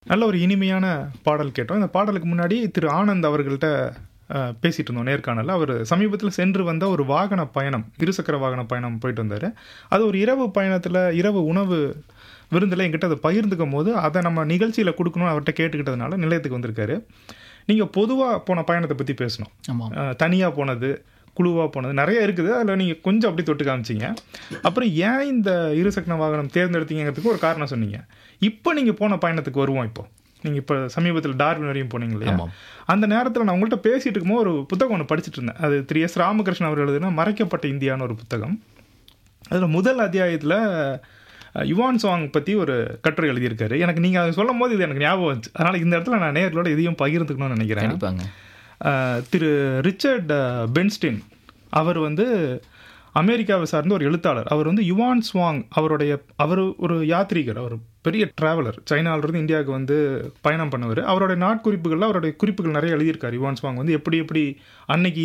நல்ல ஒரு இனிமையான பாடல் கேட்டோம். இந்த பாடலுக்கு முன்னாடி திரு ஆனந்த் அவர்கள்ட்ட பேசிட்டு இருந்தோம் நேர்காணலில். அவர் சமீபத்தில் சென்று வந்த ஒரு வாகன பயணம், இருசக்கர வாகன பயணம் போயிட்டு வந்தார். அது ஒரு இரவு பயணத்தில், இரவு உணவு விருந்தில் என்கிட்ட அதை பகிர்ந்துக்கும் போது அதை நம்ம நிகழ்ச்சியில் கொடுக்கணும்னு அவர்கிட்ட கேட்டுக்கிட்டதுனால நிலையத்துக்கு வந்திருக்காரு. நீங்கள் பொதுவாக போன பயணத்தை பற்றி பேசணும். தனியாக போனது, குழுவாக போனது நிறைய இருக்குது. அதில் நீங்கள் கொஞ்சம் அப்படி தொட்டு காமிச்சிங்க. அப்புறம் ஏன் இந்த இருசக்கர வாகனம் தேர்ந்தெடுத்தீங்கிறதுக்கு ஒரு காரணம் சொன்னீங்க. இப்போ நீங்கள் போன பயணத்துக்கு வருவோம். நீங்கள் இப்போ சமீபத்தில் டார்வின் வரையும் போனீங்க இல்லையா? அந்த நேரத்தில் நான் உங்கள்கிட்ட பேசிகிட்டு இருக்கும்போது ஒரு புத்தகம் ஒன்று படிச்சுட்டு இருந்தேன். அது 3S ராமகிருஷ்ணன் அவர் எழுதுனா மறைக்கப்பட்ட இந்தியான்னு ஒரு புத்தகம். அதில் முதல் அத்தியாயத்தில் யுவான் சுவாங் பற்றி ஒரு கட்டுரை எழுதியிருக்காரு. எனக்கு நீங்கள் அதை சொல்லும் போது இது எனக்கு ஞாபகம் வந்துச்சு. அதனால் இந்த இடத்துல நான் நேர்களோட இதையும் பகிர்ந்துக்கணும்னு நினைக்கிறேன். திரு ரிச்சர்ட் பென்ஸ்டின் அவர் அமெரிக்காவை சார்ந்த ஒரு எழுத்தாளர். அவர் யுவான் சுவாங் அவர் ஒரு யாத்ரீகர், அவர் பெரிய டிராவலர். சைனாவிலிருந்து இந்தியாவுக்கு பயணம் பண்ணவர். அவருடைய நாட்குறிப்புகளில் அவருடைய குறிப்புகள் நிறைய எழுதியிருக்கார். யுவான் சுவாங் எப்படி அன்னைக்கு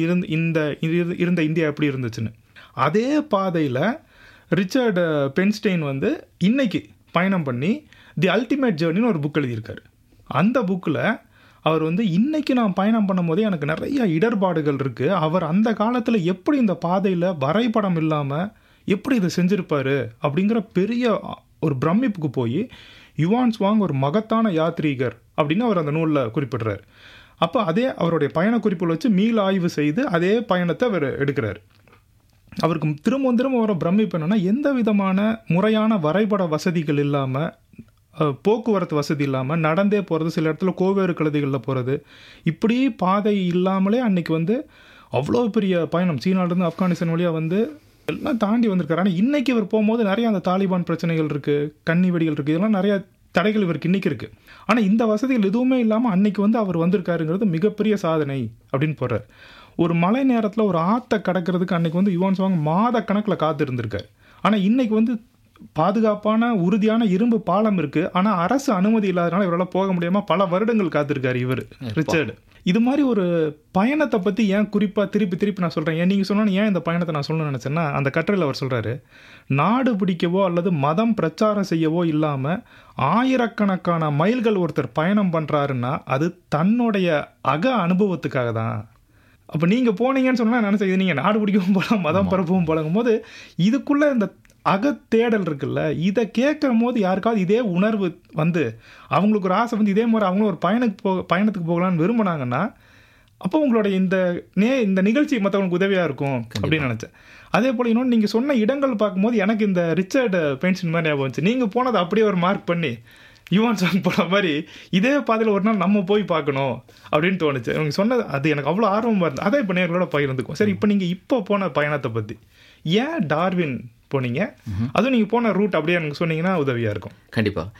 இருந்த இந்தியா எப்படி இருந்துச்சுன்னு. அதே பாதையில் ரிச்சர்ட் பென்ஸ்டெயின் இன்னைக்கு பயணம் பண்ணி தி அல்டிமேட் ஜேர்னின்னு ஒரு புக் எழுதியிருக்காரு. அந்த புக்கில் அவர் இன்னைக்கு நான் பயணம் பண்ணும் போதே எனக்கு நிறைய இடர்பாடுகள் இருக்குது. அவர் அந்த காலத்தில் எப்படி இந்த பாதையில் வரைபடம் இல்லாமல் எப்படி இதை செஞ்சுருப்பார் அப்படிங்கிற பெரிய ஒரு பிரமிப்புக்கு போய் யுவான் சுவாங் ஒரு மகத்தான யாத்ரீகர் அப்படின்னு அவர் அந்த நூலில் குறிப்பிடுறார். அப்போ அதே அவருடைய பயண குறிப்புகள் வச்சு மீள் ஆய்வு செய்து அதே பயணத்தை அவர் எடுக்கிறார். அவருக்கு திரும்ப வர பிரமிப்பு என்னென்னா, எந்த விதமான முறையான வரைபட வசதிகள் இல்லாமல், போக்குவரத்து வசதி இல்லாமல் நடந்தே போகிறது, சில இடத்துல கோவேறு கழுதைகளில் போகிறது, இப்படி பாதை இல்லாமலே அன்றைக்கி அவ்வளோ பெரிய பயணம் சீனாவிலேருந்து ஆப்கானிஸ்தான் வழியாக எல்லாம் தாண்டி வந்திருக்காரு. ஆனால் இன்றைக்கி இவர் போகும்போது நிறைய அந்த தாலிபான் பிரச்சனைகள் இருக்குது, கன்னி வெடிகள் இருக்குது, இதெல்லாம் நிறையா தடைகள் இவருக்கு இன்றைக்கி இருக்குது. ஆனால் இந்த வசதிகள் எதுவுமே இல்லாமல் அன்றைக்கி அவர் வந்திருக்காருங்கிறது மிகப்பெரிய சாதனை அப்படின்னு போடுறார். ஒரு மழை நேரத்தில் ஒரு ஆற்றை கடக்கிறதுக்கு அன்றைக்கி யுவான் சுவாங் மாத கணக்கில் காத்து இருந்திருக்கார். ஆனால் இன்றைக்கி பாதுகாப்பான உறுதியான இரும்பு பாலம் இருக்குது. ஆனால் அரசு அனுமதி இல்லாதனால இவரால் போக முடியாமல் பல வருடங்கள் காத்திருக்காரு இவர் ரிச்சர்டு. இது மாதிரி ஒரு பயணத்தை பற்றி ஏன் குறிப்பாக திருப்பி நான் சொல்கிறேன். நீங்கள் சொன்னோன்னு ஏன் இந்த பயணத்தை நான் சொல்லணும்னு நினச்சேன்னா, அந்த கட்டுரையில் அவர் சொல்கிறாரு, நாடு பிடிக்கவோ அல்லது மதம் பிரச்சாரம் செய்யவோ இல்லாமல் ஆயிரக்கணக்கான மைல்கள் ஒருத்தர் பயணம் பண்ணுறாருன்னா அது தன்னுடைய அனுபவத்துக்காக தான். அப்போ நீங்கள் போனீங்கன்னு சொன்னால் நினச்சேன், இது நீங்கள் நாடு பிடிக்கவும் போகலாம், மதம் பரப்பவும் போலங்கும் போது இதுக்குள்ளே இந்த அகத்தேடல் இருக்குல்ல, இதை கேட்கும் போது யாருக்காவது இதே உணர்வு அவங்களுக்கு ஒரு ஆசை இதே மாதிரி அவங்களும் ஒரு பயணத்துக்கு போகலான்னு விரும்பினாங்கன்னா அப்போ உங்களுடைய இந்த நிகழ்ச்சி மற்றவங்களுக்கு உதவியாக இருக்கும் அப்படின்னு நினச்சேன். அதே போல் இன்னொன்று நீங்கள் சொன்ன இடங்கள் பார்க்கும்போது எனக்கு இந்த ரிச்சர்ட் பென்ஸ்டின் மாதிரி ஞாபகம் வந்துச்சு. நீங்கள் போனதை அப்படியே ஒரு மார்க் பண்ணி யுவான் சுவாங் போன மாதிரி இதே பாதையில் ஒரு நாள் நம்ம போய் பார்க்கணும் அப்படின்னு தோணுச்சு. அவங்க சொன்னது அது எனக்கு அவ்வளோ ஆர்வமாக இருந்தது. அதை இப்போ நேர்களோட பகிர்ந்துக்கும். சரி, இப்போ நீங்கள் இப்போ போன பயணத்தை பற்றி, ஏன் டார்வின் போனீங்க, அதுவும் நீங்கள் போன ரூட் அப்படியே எனக்கு சொன்னீங்கன்னா உதவியாக இருக்கும். கண்டிப்பாக.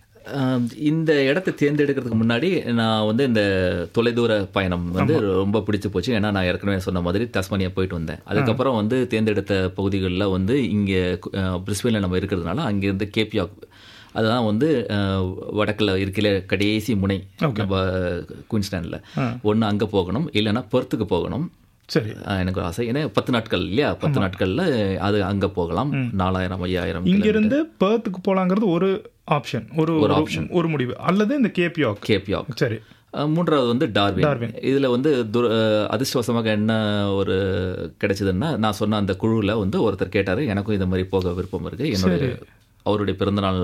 இந்த இடத்த தேர்ந்தெடுக்கிறதுக்கு முன்னாடி நான் இந்த தொலைதூர பயணம் ரொம்ப பிடிச்சி போச்சு. ஏன்னா நான் ஏற்கனவே சொன்ன மாதிரி தஸ்மானியா போயிட்டு வந்தேன். அதுக்கப்புறம் தேர்ந்தெடுத்த பகுதிகளில் இங்கே பிரிஸ்பேனில் நம்ம இருக்கிறதுனால அங்கேருந்து கேப்யாக், அதுதான் வடக்கில் இருக்கிற கடைசி முனை நம்ம குயின்ஸ்லாண்டில். ஒன்று அங்கே போகணும், இல்லைன்னா பெர்த்துக்கு போகணும். சரி, எனக்கு ஒரு ஆசை. ஏன்னா 10 நாட்கள் இல்லையா, 10 நாட்களில் அது அங்கே போகலாம். 4000 5000 இங்கிருந்து பெர்த்துக்கு போகலாங்கிறது ஒரு ஆப்ஷன், ஒரு முடிவு. அல்லது இந்த கேப்யாக். சரி, மூன்றாவது டார்வின். இதில் அதிர்ஷ்டவசமாக என்ன ஒரு கிடைச்சதுன்னா, நான் சொன்ன அந்த குழுவில் ஒருத்தர் கேட்டார், எனக்கும் இந்த மாதிரி போக விருப்பம் இருக்குது, என்னுடைய அவருடைய பிறந்தநாள்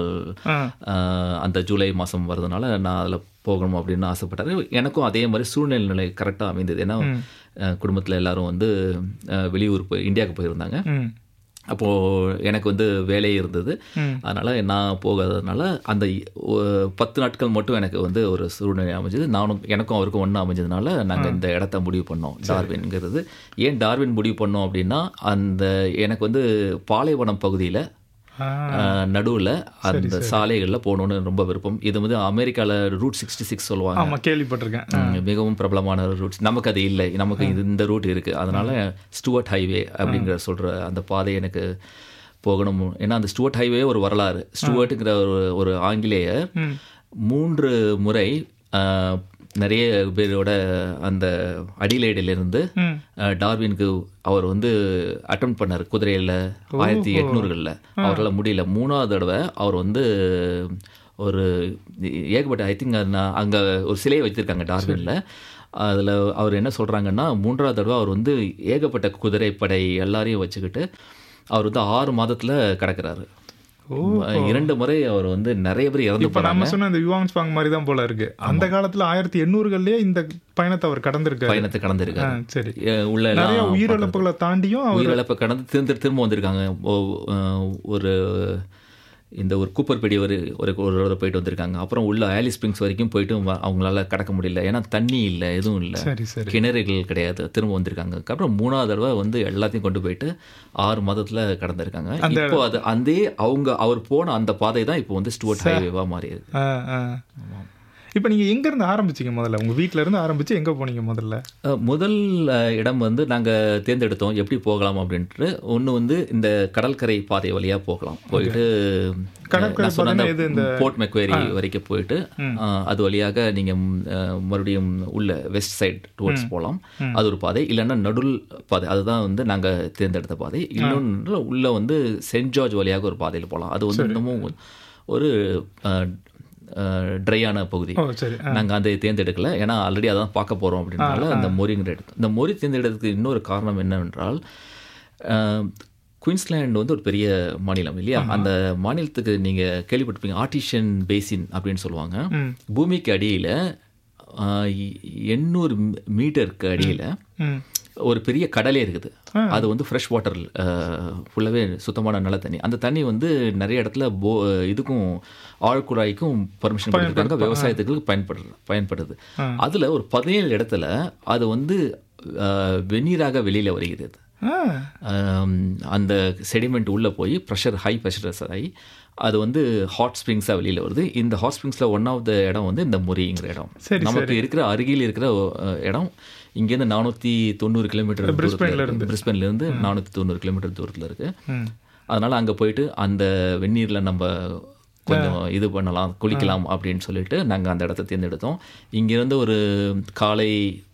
அந்த ஜூலை மாதம் வர்றதுனால நான் அதில் போகணும் அப்படின்னு ஆசைப்பட்டார். எனக்கும் அதே மாதிரி சூழ்நிலை கரெக்டாக அமைந்தது. ஏன்னா குடும்பத்தில் எல்லாரும் வெளியூர் இந்தியாவுக்கு போயிருந்தாங்க. அப்போது எனக்கு வேலை இருந்தது. அதனால் நான் போகாததுனால அந்த 10 நாட்கள் மட்டும் எனக்கு ஒரு சூழ்நிலை அமைஞ்சது. எனக்கும் அவருக்கும் ஒன்றா அமைஞ்சதுனால நாங்கள் இந்த இடத்த முடிவு பண்ணோம், டார்வின்ங்கிறது. ஏன் டார்வின் முடிவு பண்ணோம் அப்படின்னா, அந்த எனக்கு பாலைவனம் பகுதியில் நடுவில் அந்த சாலைகளில் போகணுன்னு ரொம்ப விருப்பம். இது அமெரிக்காவில் ரூட் 66 சொல்லுவாங்க, கேள்விப்பட்டிருக்கேன். மிகவும் பிரபலமான ரூட்ஸ். நமக்கு அது இல்லை, நமக்கு இந்த ரூட் இருக்குது. அதனால் ஸ்டூவர்ட் ஹைவே அப்படிங்கிற சொல்கிற அந்த பாதை எனக்கு போகணும். ஏன்னா அந்த ஸ்டூவர்ட் ஹைவே ஒரு வரலாறு. ஸ்டூவர்ட்டுங்கிற ஒரு ஆங்கிலேயர் 3 முறை நிறைய பேரோட அந்த அடிலைடிலிருந்து டார்வினுக்கு அவர் அட்டம் பண்ணார் குதிரையில் 1800களில். அவரால் முடியல. 3வது தடவை அவர் ஒரு ஏகப்பட்ட ஐ திங்க் அங்கே ஒரு சிலையை வச்சுருக்காங்க டார்வினில். அதில் அவர் என்ன சொல்கிறாங்கன்னா 3வது தடவை அவர் வந்து ஏகப்பட்ட குதிரைப்படை எல்லாரையும் வச்சுக்கிட்டு அவர் வந்து 6 மாதத்தில் கடக்கிறாரு. 2 முறை அவர் வந்து நிறைய பேர் இறந்து போனாங்க. நம்ம சொன்ன இந்த யுவாங் ஸ்பாங் மாதிரி தான் போல இருக்கு. அந்த காலத்துல 1800களிலேயே இந்த பயணத்தை அவர் கடந்திருக்காரு. சரி, உள்ள நிறைய உயிரிழப்புகளை தாண்டியும் உயிரிழப்பை கடந்து திரும்ப வந்திருக்காங்க. ஒரு இந்த ஒரு கூப்பர்படி ஒரு போயிட்டு வந்திருக்காங்க. அப்புறம் உள்ள ஆலிஸ் ஸ்ப்ரிங்ஸ் வரைக்கும் போயிட்டு அவங்களால கடக்க முடியல, ஏன்னா தண்ணி இல்லை, எதுவும் இல்லை, கிணறுகள் கிடையாது. திரும்ப வந்திருக்காங்க. அப்புறம் 3வது தடவை வந்து எல்லாத்தையும் கொண்டு போயிட்டு 6 மாதத்துல கடந்திருக்காங்க. இப்போ அது அவர் போன அந்த பாதை தான் இப்போ வந்து ஸ்டூவர்ட் ஹைவேவா மாறியது. இப்போ நீங்கள் எங்கேருந்து ஆரம்பிச்சிங்க? முதல்ல உங்கள் வீட்டில் இருந்து ஆரம்பித்து எங்கே போனீங்க? முதல் இடம் வந்து நாங்கள் தேர்ந்தெடுத்தோம் எப்படி போகலாம் அப்படின்ட்டு. ஒன்று வந்து இந்த கடற்கரை பாதை வழியாக போகலாம். போயிட்டு போர்ட் மெக்வேரி வரைக்கும் போயிட்டு அது வழியாக நீங்கள் மறுபடியும் உள்ள வெஸ்ட் சைட் டுவர்ட்ஸ் போகலாம். அது ஒரு பாதை. இல்லைன்னா நடுல் பாதை, அதுதான் வந்து நாங்கள் தேர்ந்தெடுத்த பாதை. இன்னொன்று உள்ள வந்து சென்ட் ஜார்ஜ் வழியாக ஒரு பாதையில் போகலாம். அது வந்து இன்னமும் ஒரு ட்ரையான பகுதி. நாங்கள் அதை தேர்ந்தெடுக்கல, ஏன்னா ஆல்ரெடி அதான் பார்க்க போகிறோம் அப்படின்னால அந்த மோரிங்கிற இடத்து. இந்த மோரி தேர்ந்தெடுக்கிறதுக்கு இன்னொரு காரணம் என்னவென்றால், குயின்ஸ்லாண்ட் வந்து ஒரு பெரிய மாநிலம் இல்லையா? அந்த மாநிலத்துக்கு நீங்கள் கேள்விப்பட்டிருப்பீங்க, ஆர்டிஷியன் பேசின் அப்படின்னு சொல்லுவாங்க. பூமிக்கு அடியில் 800 மீட்டருக்கு அடியில் ஒரு பெரிய கடலே இருக்குது. அது வந்து ஃப்ரெஷ் வாட்டர், ஃபுல்லாகவே சுத்தமான நல்ல தண்ணி. அந்த தண்ணி வந்து நிறைய இடத்துல இதுக்கும் ஆழ்குழாய்க்கும் பர்மிஷன் கொடுத்துருக்காங்க, விவசாயத்துக்கு பயன்படுது. அதில் ஒரு 17 இடத்துல அது வந்து வெந்நீராக வெளியில் வருகிறது. அந்த செடிமெண்ட் உள்ளே போய் ஹை ப்ரெஷர் ஆகி அது வந்து ஹாட் ஸ்ப்ரிங்ஸாக வெளியில் வருது. இந்த ஹாட் ஸ்ப்ரிங்ஸில் ஒன் ஆஃப் த இடம் வந்து இந்த மொரிங்கிற இடம். நமக்கு இருக்கிற அருகில் இருக்கிற இடம் இங்கேருந்து 490 கிலோமீட்டர், பிரிஸ்பன்லேருந்து 490 கிலோமீட்டர் தூரத்தில் இருக்குது. அதனால் அங்கே போயிட்டு அந்த வெந்நீரில் நம்ம கொஞ்சம் இது பண்ணலாம், குளிக்கலாம் அப்படின்னு சொல்லிட்டு நாங்கள் அந்த இடத்த தேர்ந்தெடுத்தோம். இங்கேருந்து ஒரு காலை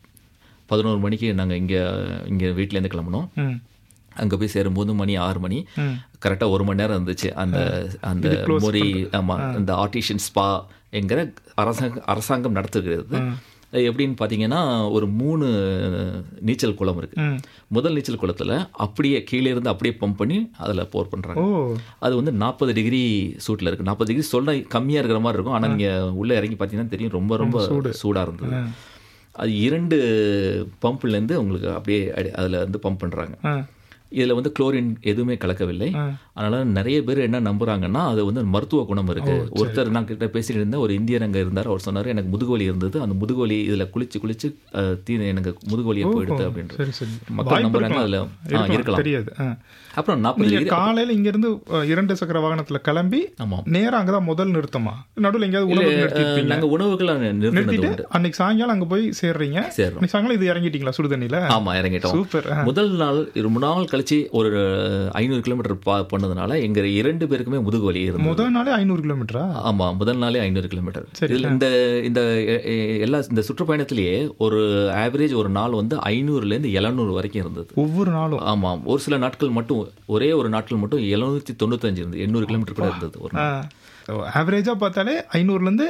11 மணிக்கு நாங்கள் இங்கே வீட்டிலேருந்து கிளம்பினோம். அங்கே போய் சேரும்போது 6 மணி, கரெக்டாக 1 மணி நேரம் இருந்துச்சு. அந்த மொரி, ஆமாம், இந்த ஆர்டிஷியன் ஸ்பா என்கிற அரசாங்கம் நடத்துகிறது. எப்படின்னு பார்த்தீங்கன்னா, ஒரு 3 நீச்சல் குளம் இருக்குது. முதல் நீச்சல் குளத்தில் அப்படியே கீழே இருந்து அப்படியே பம்ப் பண்ணி அதில் போர் பண்ணுறாங்க. அது வந்து 40 டிகிரி சூட்டில் இருக்குது. 40 டிகிரி சொல்ல கம்மியாக இருக்கிற மாதிரி இருக்கும், ஆனால் நீங்கள் உள்ளே இறங்கி பார்த்தீங்கன்னா தெரியும், ரொம்ப ரொம்ப சூடாக இருந்தது. அது 2 பம்ப்லேருந்து உங்களுக்கு அப்படியே அதில் வந்து பம்ப் பண்ணுறாங்க. இதில் வந்து குளோரின் எதுவுமே கலக்கவில்லை. அதனால் நிறைய பேர் என்ன நம்புகிறாங்கன்னா, அது வந்து மருத்துவ குணம் இருக்குது. ஒருத்தர் நான் கிட்ட பேசிட்டு இருந்தேன், ஒரு இந்தியர் அங்கே இருந்தார். அவர் சொன்னார், எனக்கு முதுகுவலி இருந்தது, அந்த முதுகுவலி இதில் குளிச்சு எனக்கு முதுகுவலியை போயிடுது அப்படின்றது. மக்கள் நம்புறாங்க, அதில் இருக்கலாம். தெரியாது. அப்புறம் 40 டிகிரி காலையில் இங்கேருந்து 2 சக்கர வாகனத்தில் கிளம்பி நேராக அங்கே தான் முதல் நிறுத்தமா? நடுவில் எங்கேயாவது நாங்கள் உணவுகள் நிறுத்திட்டு அன்னைக்கு சாயங்காலம் அங்கே போய் சேர்றீங்க. சாயங்காலம் இது இறங்கிட்டீங்களா சுடுதண்ணியில்? ஆமாம், இறங்கிட்டோம். சூப்பர். முதல் நாள் 3 நாள் கழிச்சு ஒரு 500 கிலோமீட்டர் பண்ணதுனால எங்க 2 பேருக்குமே முதுகு வலி இருந்தது. முதல் நாளே 500 கிலோமீட்டரா? ஆமா, முதல் நாளே 500 கிலோமீட்டர். இந்த எல்லா இந்த சுற்றுப்பயணத்திலேயே ஒரு ஆவரேஜ் ஒரு நாள் வந்து 500லேருந்து 700 வரைக்கும் இருந்தது ஒவ்வொரு நாளும். ஆமாம், ஒரு சில நாட்கள் மட்டும், ஒரே ஒரு நாட்கள் மட்டும் 795 இருந்தது, 800 கிலோமீட்டர் கூட இருந்தது ஒரு நாள். ஆவரேஜாக பார்த்தாலே 500லேருந்து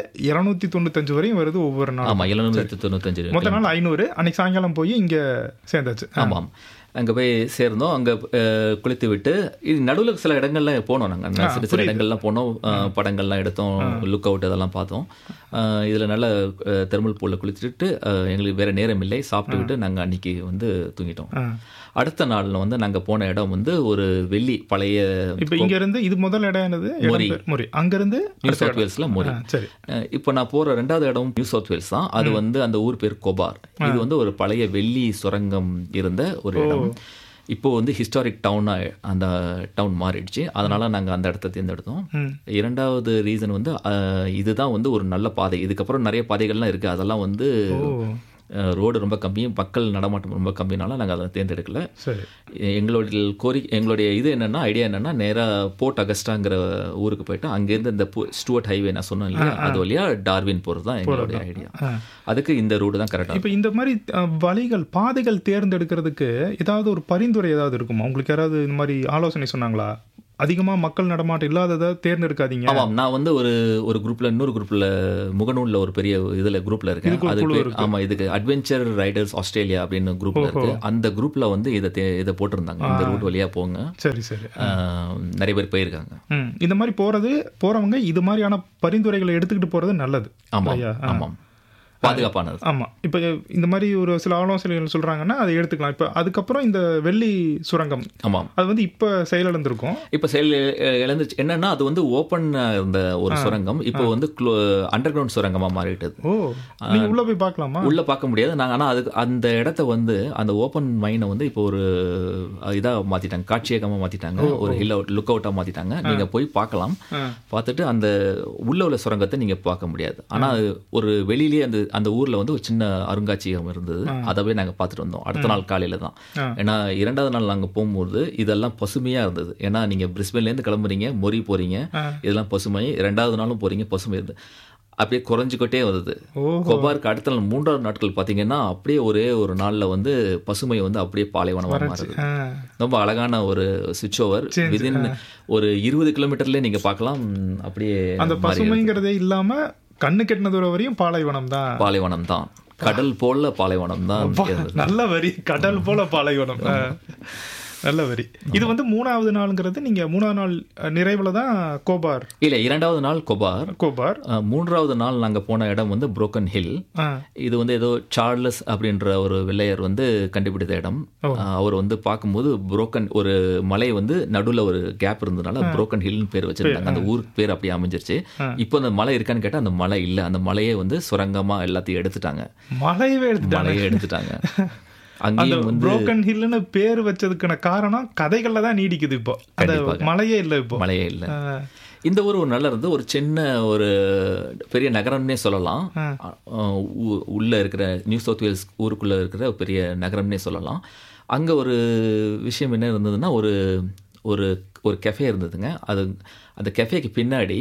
295 வரையும் வருது ஒவ்வொரு நாள். ஆமாம், 795. முதல் நாள் 500, அன்னைக்கு சாயங்காலம் போய் இங்கே சேர்ந்தாச்சு. ஆமாம், அங்கே போய் சேர்ந்தோம். அங்கே குளித்து விட்டு இது நடுவில் சில இடங்கள்லாம் போனோம். நாங்கள் சில இடங்கள்லாம் போனோம், படங்கள்லாம் எடுத்தோம், லுக் அவுட் அதெல்லாம் பார்த்தோம். இதில் நல்ல தெர்மல் பூலில் குளிச்சுட்டு எங்களுக்கு வேறு நேரம் இல்லை, சாப்பிட்டுக்கிட்டு நாங்கள் அன்றைக்கி வந்து தூங்கிட்டோம். அடுத்த நாளில் வந்து நாங்கள் போன இடம் வந்து ஒரு வெள்ளி பழைய, இப்போ இங்கேருந்து இது முதல் இடம் என்னது? மொரி. அங்கேருந்து நியூ சவுத் வேல்ஸில் மொரி. இப்போ நான் போகிற 2வது இடம் நியூ சவுத் வேல்ஸ் தான். அது வந்து அந்த ஊர் பேர் கோபார். இது வந்து ஒரு பழைய வெள்ளி சுரங்கம் இருந்த ஒரு இடம். இப்போ வந்து ஹிஸ்டாரிக் டவுனாக அந்த டவுன் மாறிடுச்சு. அதனால் நாங்கள் அந்த இடத்த தேர்ந்தெடுத்தோம். 2வது ரீசன் வந்து இதுதான் வந்து ஒரு நல்ல பாதை. இதுக்கப்புறம் நிறைய பாதைகள்லாம் இருக்குது, அதெல்லாம் வந்து ரோடு ரொம்ப கம்மியும் மக்கள் நடமாட்டம் ரொம்ப கம்மினால நாங்கள் அதை தேர்ந்தெடுக்கல. எங்களுடைய இது என்னென்னா, ஐடியா என்னென்னா, நேராக போர்ட் அகஸ்டாங்கிற ஊருக்கு போயிட்டு அங்கேருந்து இந்த ஸ்டூவர்ட் ஹைவே நான் சொன்னேன் இல்லையா, அது வழியாக டார்வின் போகிறது தான் எங்களுடைய ஐடியா. அதுக்கு இந்த ரூட்டு தான் கரெக்டாக. இப்போ இந்த மாதிரி வழிகள் பாதைகள் தேர்ந்தெடுக்கிறதுக்கு ஏதாவது ஒரு பரிந்துரை ஏதாவது இருக்குமா? உங்களுக்கு யாராவது இந்த மாதிரி ஆலோசனை சொன்னாங்களா? அதிகமாக மக்கள் நடமாட்டம் இல்லாததை தேர்ந்தெடுக்காதீங்க. ஆமாம், நான் வந்து ஒரு குரூப்பில், இன்னொரு குரூப்பில், முகநூலில் ஒரு பெரிய இதில் குரூப்பில் இருக்கேன். ஆமாம், இதுக்கு அட்வென்ச்சர் ரைடர்ஸ் ஆஸ்திரேலியா அப்படின்னு குரூப்பில் இருக்கு. அந்த குரூப்பில் வந்து இதை போட்டிருந்தாங்க, இந்த ரூட் வழியாக போங்க. சரி சரி. நிறைய பேர் போயிருக்காங்க. இந்த மாதிரி போகிறவங்க இது மாதிரியான பரிந்துரைகளை எடுத்துக்கிட்டு போகிறது நல்லது. ஆமாம் ஆமாம், பாதுகாப்பானது. ஆமாம். இப்போ இந்த மாதிரி ஒரு சில ஆலோசனைகள் சொல்கிறாங்கன்னா அதை எடுத்துக்கலாம். இப்போ அதுக்கப்புறம் இந்த வெள்ளி சுரங்கம், ஆமாம், அது வந்து இப்போ செயலிழந்திருக்கும். இப்போ செயல் இழந்துச்சு. என்னன்னா அது வந்து ஓப்பன் இருந்த ஒரு சுரங்கம், இப்போ வந்து அண்டர் கிரவுண்ட் சுரங்கமாக மாறிட்டது. ஓ, நீங்கள் உள்ளே போய் பார்க்கலாமா? உள்ளே பார்க்க முடியாது நாங்கள். ஆனால் அதுக்கு அந்த இடத்த வந்து அந்த ஓப்பன் மைனை வந்து இப்போ ஒரு இதாக மாற்றிட்டாங்க, காட்சியகமாக மாற்றிட்டாங்க, ஒரு லுக் அவுட்டாக மாற்றிட்டாங்க. நீங்கள் போய் பார்க்கலாம். பார்த்துட்டு அந்த உள்ள சுரங்கத்தை நீங்கள் பார்க்க முடியாது. ஆனால் ஒரு வெளியிலேயே அந்த ஊரில் வந்து ஒரு சின்ன அருங்காட்சியகம் இருந்தது. அதவே நாங்கள் பார்த்துட்டு வந்தோம் அடுத்த நாள் காலையில் தான். ஏன்னா 2வது நாள் நாங்கள் போகும்போது இதெல்லாம் பசுமையாக இருந்தது. ஏன்னா நீங்கள் பிரிஸ்பேன்லேருந்து கிளம்புறீங்க, மொரி போகிறீங்க, இதெல்லாம் பசுமை. 2வது நாளும் போகிறீங்க, பசுமை இருந்தது. அப்படியே குறைஞ்சிக்கிட்டே வந்தது. கொபாருக்கு அடுத்த நாள் 3வது நாட்கள் பார்த்தீங்கன்னா அப்படியே ஒரே ஒரு நாளில் வந்து பசுமை வந்து அப்படியே பாலைவனமாக மாறுது. ரொம்ப அழகான ஒரு சுவிட்ச் ஓவர். விதின் ஒரு 20 கிலோமீட்டர்லேயே நீங்கள் பார்க்கலாம். அப்படியே அந்த பசுமைங்கிறதே இல்லாமல் கண்ணு கெட்டின தூரம் வரையும் பாலைவனம் தான். கடல் போல பாலைவனம் தான். நல்ல வரி, கடல் போல பாலைவனம், நல்ல வரி. இது வந்து 3வது நாளுங்கிறது நீங்க 3வது நாள் நிறைவுல தான் கோபார் இல்ல, 2வது நாள் கோபார். 3வது நாள் நாங்க போன இடம் வந்து புரோக்கன் ஹில். இது வந்து ஏதோ சார்லஸ் அப்படின்ற ஒரு வெள்ளையர் வந்து கண்டுபிடித்த இடம். அவர் வந்து பார்க்கும்போது புரோக்கன் ஒரு மலை வந்து நடுவில் ஒரு கேப் இருந்ததுனால புரோக்கன் ஹில்னு பேர் வச்சிருந்தாங்க. அந்த ஊருக்கு பேர் அப்படியே அமைஞ்சிருச்சு. இப்போ அந்த மலை இருக்கான்னு கேட்டா அந்த மலை இல்லை. அந்த மலையே வந்து சுரங்கமா எல்லாத்தையும் எடுத்துட்டாங்க. மலையே எடுத்துட்டாங்க. அந்த புரோக்கன் ஹில்னு பேர் வச்சதுக்கான காரணம் கதைகள்ல தான் நீடிக்குது. இப்போ அந்த மலையே இல்லை, இப்போ மலையே இல்லை. இந்த ஊர் ஒரு நல்லா இருந்து ஒரு சின்ன ஒரு பெரிய நகரம்னே சொல்லலாம். உள்ள இருக்கிற நியூ சவுத் வேல்ஸ் ஊருக்குள்ள இருக்கிற பெரிய நகரம்னே சொல்லலாம். அங்க ஒரு விஷயம் என்ன இருந்ததுன்னா ஒரு ஒரு கெஃபே இருந்ததுங்க. அந்த கெஃபேக்கு பின்னாடி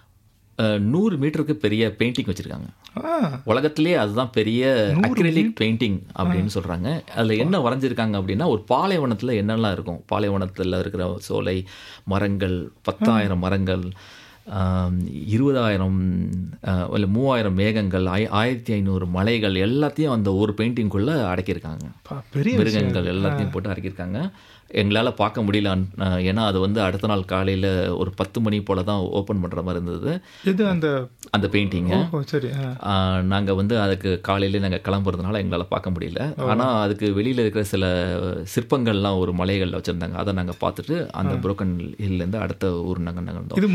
100 மீட்டருக்கு பெரிய பெயிண்டிங் வச்சிருக்காங்க. உலகத்திலே அதுதான் பெரிய அக்ரிலிக் பெயிண்டிங் அப்படின்னு சொல்றாங்க. அதுல என்ன வரைஞ்சிருக்காங்க அப்படின்னா ஒரு பாலைவனத்துல என்னெல்லாம் இருக்கும், பாலைவனத்துல இருக்கிற சோலை மரங்கள், 10,000 மரங்கள், 20,000 இல்லை 3,000 மேகங்கள், 1,500 மலைகள் எல்லாத்தையும் அந்த ஒரு பெயிண்டிங்குள்ள அடக்கியிருக்காங்க. மிருகங்கள் எல்லாத்தையும் போட்டு அடக்கியிருக்காங்க. எங்களால் பார்க்க முடியல, ஏன்னா அது வந்து அடுத்த நாள் காலையில் ஒரு 10 மணி போல் தான் ஓப்பன் பண்ணுற மாதிரி இருந்தது. இது அந்த பெயிண்டிங்கு. சரி, நாங்கள் வந்து அதுக்கு காலையில் நாங்கள் கிளம்புறதுனால எங்களால் பார்க்க முடியல. ஆனால் அதுக்கு வெளியில் இருக்கிற சில சிற்பங்கள்லாம் ஒரு மலைகளில் வச்சுருந்தாங்க. அதை நாங்கள் பார்த்துட்டு அந்த புரோக்கன் ஹில்லேருந்து அடுத்த ஊர் நாங்கள் வந்தோம். இது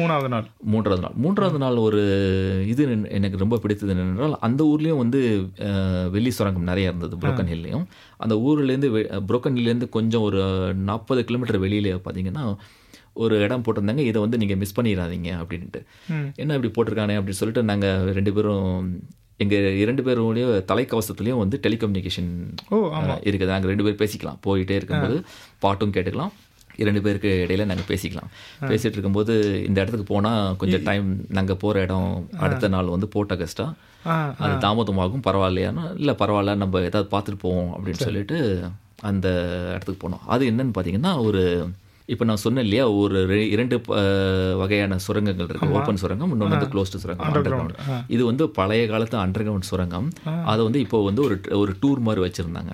3வது நாள். ஒரு இது எனக்கு ரொம்ப பிடித்தது என்னென்றால் அந்த ஊர்லேயும் வந்து வெள்ளி சுரங்கம் நிறைய இருந்தது. புரோக்கன் ஹில்லையும் அந்த ஊர்லேருந்து புரோக்கன் ஹில்லேருந்து கொஞ்சம் ஒரு 40 கிலோமீட்டர் வெளியில பார்த்தீங்கன்னா ஒரு இடம் போட்டிருந்தாங்க. இதை வந்து நீங்கள் மிஸ் பண்ணிடாதீங்க அப்படின்ட்டு. என்ன இப்படி போட்டிருக்கானே அப்படின்னு சொல்லிட்டு நாங்கள் 2 பேரும் எங்கள் 2 பேருடைய தலைக்கவசத்துலேயும் வந்து டெலிகம்யூனிகேஷன் இருக்குது. நாங்கள் 2 பேர் பேசிக்கலாம். போயிட்டே இருக்கும்போது பாட்டும் கேட்டுக்கலாம். 2 பேருக்கு இடையில நாங்கள் பேசிக்கலாம். பேசிகிட்டு இருக்கும்போது இந்த இடத்துக்கு போனால் கொஞ்சம் டைம், நாங்கள் போகிற இடம் அடுத்த நாள் வந்து போர்ட் அகஸ்டா, அது தாமதமாகும், பரவாயில்லையானா இல்லை பரவாயில்ல நம்ம ஏதாவது பார்த்துட்டு போவோம் அப்படின்னு சொல்லிட்டு அந்த இடத்துக்கு போனோம். அது என்னன்னு பார்த்தீங்கன்னா இப்போ நான் சொன்னேன் இல்லையா, ஒரு 2 வகையான சுரங்கங்கள் இருக்கு. ஓப்பன் சுரங்கம், இன்னொன்று வந்து க்ளோஸ்டு சுரங்கம், அண்டர் கிரவுண்ட். இது வந்து பழைய காலத்து அண்டர் கிரவுண்ட் சுரங்கம். அதை வந்து இப்போ வந்து ஒரு டூர் மாதிரி வச்சுருந்தாங்க.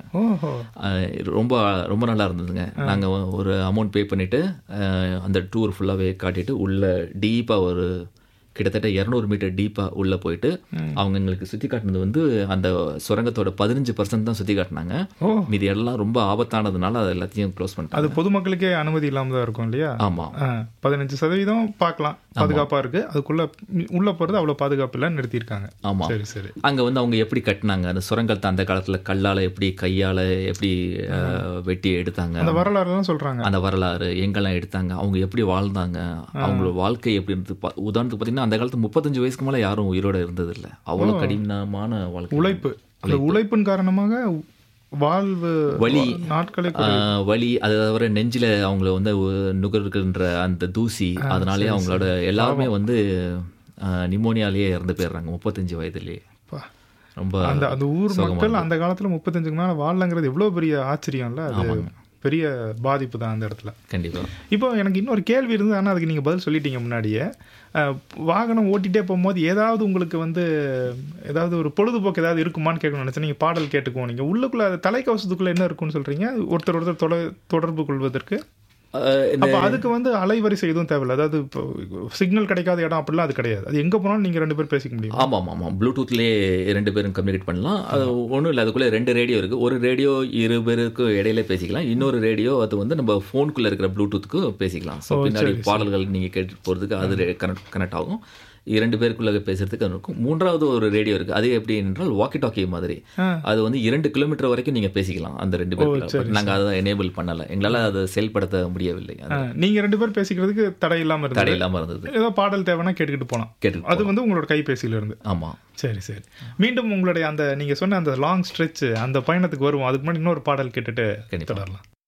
ரொம்ப ரொம்ப நல்லா இருந்ததுங்க. நாங்கள் ஒரு அமௌண்ட் பே பண்ணிவிட்டு அந்த டூர் ஃபுல்லாகவே காட்டிட்டு உள்ள டீப்பாக ஒரு கிட்டத்தட்ட 200 மீட்டர் டீப்பாக உள்ளே போயிட்டு அவங்க எங்களுக்கு சுற்றி காட்டினது வந்து அந்த சுரங்கத்தோட 15% தான் சுற்றி காட்டினாங்க. மீதி எல்லாம் ரொம்ப ஆபத்தானதுனால அது எல்லாத்தையும் க்ளோஸ் பண்ணிட்டாங்க. அது பொதுமக்களுக்கே அனுமதி இல்லாமல் தான் இருக்கும் இல்லையா? ஆமாம், 15% பார்க்கலாம், பாதுகாப்பாக இருக்குது. அதுக்குள்ளே உள்ளே போகிறது அவ்வளோ பாதுகாப்பு இல்லை, நிறுத்தியிருக்காங்க. ஆமாம், சரி சரி. அங்கே வந்து அவங்க எப்படி கட்டினாங்க அந்த சுரங்கத்தை, அந்த காலத்தில் கல்லால் எப்படி, கையால் எப்படி வெட்டி எடுத்தாங்க, அந்த வரலாறு தான் சொல்கிறாங்க. அந்த வரலாறு எங்கெல்லாம் எடுத்தாங்க, அவங்க எப்படி வாழ்ந்தாங்க, அவங்களோட வாழ்க்கை எப்படி இருந்தது. உதாரணத்துக்கு பார்த்தீங்கன்னா அந்த காலத்து 35 வயசுக்கு மேலே யாரும் உயிரோட இருந்தது இல்லை. அவ்வளோ கடினமான வாழ்க்கை, உழைப்பின் காரணமாக வாழ்வு, வலி, வலி, அதை தவிர நெஞ்சில் அவங்கள வந்து நுகர்கின்ற அந்த தூசி, அதனாலே அவங்களோட எல்லாருமே வந்து நிமோனியாலேயே இறந்து போயிடுறாங்க 35 வயதுலேயே. ரொம்ப அந்த ஊர் மக்கள் அந்த காலத்தில் 35க்கு மேலே வாழலங்கிறது எவ்வளோ பெரிய ஆச்சரியம் இல்லை? அது பெரிய பாதிப்பு தான் அந்த இடத்துல. கண்டிப்பாக. இப்போ எனக்கு இன்னொரு கேள்வி இருந்தது, ஆனால் அதுக்கு நீங்கள் பதில் சொல்லிட்டீங்க முன்னாடியே. வாகனம் ஓட்டிகிட்டே போகும்போது ஏதாவது உங்களுக்கு வந்து ஏதாவது ஒரு பொழுதுபோக்கு ஏதாவது இருக்குமான்னு கேட்கணும்னு நினச்சேன். நீங்கள் பாடல் கேட்டுக்குவோம், நீங்கள் உள்ளுக்குள்ளே தலைக்கவசத்துக்குள்ளே என்ன இருக்குன்னு சொல்கிறீங்க, ஒருத்தர் தொடர்பு கொள்வதற்கு. அப்போ அதுக்கு வந்து அலைவரிசை எதுவும் தேவையில்லை, அதாவது இப்போ சிக்னல் கிடைக்காத இடம் அப்படிலாம் அது கிடையாது, அது எங்கே போனாலும் நீங்கள் 2 பேர் பேசிக்க முடியும். ஆமாம், ப்ளூடூத்லேயே 2 பேரும் கம்யூனிகேட் பண்ணலாம். அது ஒன்றும் இல்லை, அதுக்குள்ளே 2 ரேடியோ இருக்குது. ஒரு ரேடியோ 2 பேருக்கு இடையில பேசிக்கலாம், இன்னொரு ரேடியோ அது வந்து நம்ம ஃபோனுக்குள்ளே இருக்கிற ப்ளூடூத்துக்கு பேசிக்கலாம். ஸோ பின்னாடி பாடல்கள் நீங்கள் கேட்டு போகிறதுக்கு அது கனெக்ட் ஆகும், 2 பேருக்குள்ள பேசுறதுக்கு இருக்கும். 3வது ஒரு ரேடியோ இருக்குது, அது எப்படி என்றால் வாக்கி டாக்கி மாதிரி. அது வந்து 2 கிலோமீட்டர் வரைக்கும் நீங்கள் பேசிக்கலாம் அந்த 2 பேர். நாங்கள் அதை எனேபிள் பண்ணலை, எங்களால் அதை செயல்படுத்த முடியவில்லை. நீங்கள் 2 பேர் பேசிக்கிறதுக்கு தடை இல்லாமல் இருந்தது. ஏதோ பாடல் தேவைன்னா கேட்டுக்கிட்டு போகலாம், அது வந்து உங்களோட கைபேசியில இருந்து. ஆமாம். சரி. மீண்டும் உங்களுடைய அந்த நீங்கள் சொன்ன அந்த லாங் ஸ்ட்ரெச் அந்த பயணத்துக்கு வருவோம். அதுக்கு முன்னாடி இன்னொரு பாடல் கேட்டுட்டு தொடரலாம்.